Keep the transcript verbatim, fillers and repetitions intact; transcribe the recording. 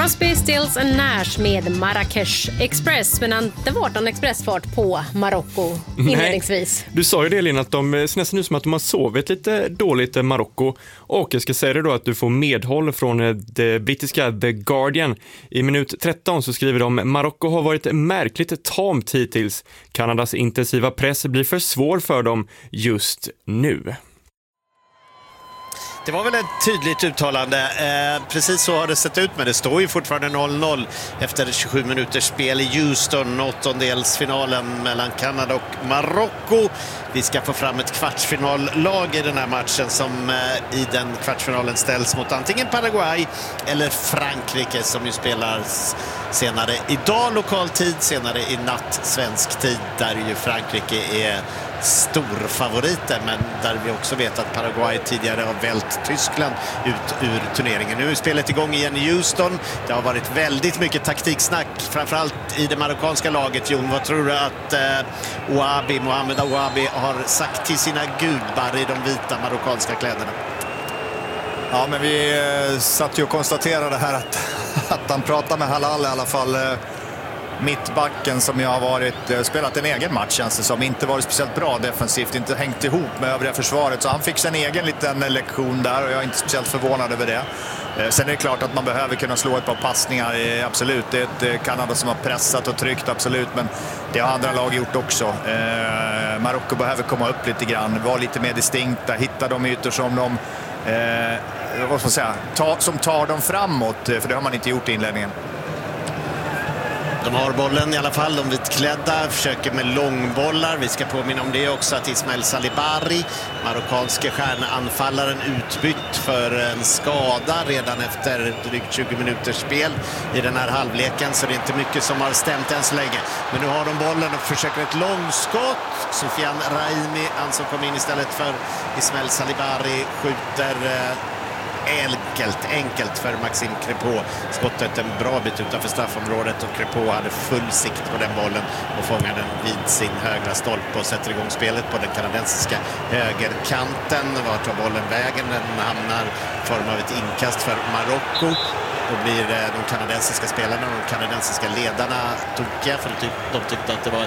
Crosby, Stills and Nash med Marrakesh Express, men inte varit någon expressfart på Marocko inledningsvis. Nej, du sa ju det, Lina, att de ser nästan ut som att de har sovit lite dåligt i Marocko. Och jag ska säga det då att du får medhåll från det brittiska The Guardian. I minut tretton så skriver de: Marocko har varit märkligt tamt hittills. Kanadas intensiva press blir för svår för dem just nu. Det var väl ett tydligt uttalande. Eh, precis så har det sett ut, men det står ju fortfarande noll noll efter tjugosju minuters spel i Houston, åttondelsfinalen mellan Kanada och Marocko. Vi ska få fram ett kvartsfinallag i den här matchen som eh, i den kvartsfinalen ställs mot antingen Paraguay eller Frankrike, som ju spelar senare idag lokal tid, senare i natt svensk tid, där ju Frankrike är storfavoriter, men där vi också vet att Paraguay tidigare har vält Tyskland ut ur turneringen. Nu är spelet igång igen i Houston. Det har varit väldigt mycket taktiksnack, framförallt i det marockanska laget. Jon, vad tror du att eh, Ouabi, Mohamed Ouabi har sagt till sina gudbar i de vita marockanska kläderna? Ja, men vi eh, satt ju och konstaterade här att, att han pratar med Halal i alla fall. Eh, mittbacken som jag har varit, eh, spelat en egen match, känns det som. Inte varit speciellt bra defensivt, inte hängt ihop med övriga försvaret. Så han fick sin egen liten lektion där och jag är inte speciellt förvånad över det. Eh, sen är det klart att man behöver kunna slå ett par passningar, eh, absolut. Det är ett eh, Kanada som har pressat och tryckt, absolut. Men det har andra lag gjort också. Eh, Marocko behöver komma upp lite grann, vara lite mer distinkta, hitta de ytor som de eh, vad ska man säga, ta, som tar dem framåt, för det har man inte gjort i inledningen. De har bollen i alla fall, de vitklädda, försöker med långbollar. Vi ska påminna om det också att Ismael Salibari, marockanske stjärnanfallaren, utbytt för en skada redan efter drygt tjugo minuters spel i den här halvleken, så det är inte mycket som har stämt än så länge. Men nu har de bollen och försöker ett långskott. Sofiane Raimi, han som kom in istället för Ismael Salibari, skjuter enkelt, enkelt för Maxime Crépeau. Skottet en bra bit utanför straffområdet och Crépeau hade full sikt på den bollen och fångar den vid sin högra stolpe och sätter igång spelet på den kanadensiska högerkanten. Vart tar bollen vägen? Den hamnar i form av ett inkast för Marocko. Då blir de kanadensiska spelarna och de kanadensiska ledarna tokiga, för de tyckte att det var